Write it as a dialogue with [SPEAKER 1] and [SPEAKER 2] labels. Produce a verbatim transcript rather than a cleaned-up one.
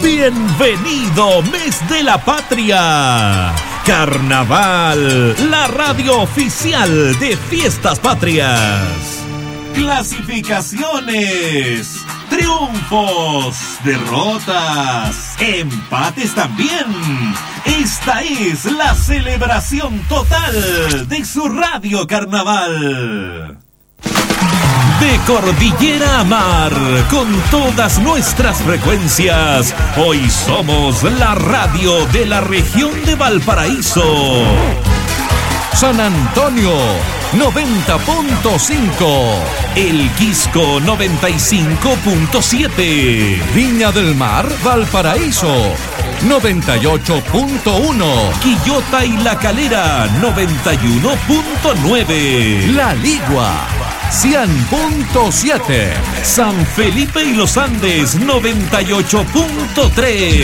[SPEAKER 1] Bienvenido, mes de la patria. Carnaval, la radio oficial de Fiestas Patrias. Clasificaciones, triunfos, derrotas, empates también. Esta es la celebración total de su radio Carnaval. De cordillera a mar, con todas nuestras frecuencias, hoy somos la radio de la región de Valparaíso.
[SPEAKER 2] San Antonio, noventa punto cinco.
[SPEAKER 1] El Quisco, noventa y cinco punto siete.
[SPEAKER 2] Viña del Mar, Valparaíso, noventa y ocho punto uno.
[SPEAKER 1] Quillota y La Calera, noventa y uno punto nueve.
[SPEAKER 2] La Ligua, cien punto siete.
[SPEAKER 1] San Felipe y Los Andes, noventa y ocho punto tres.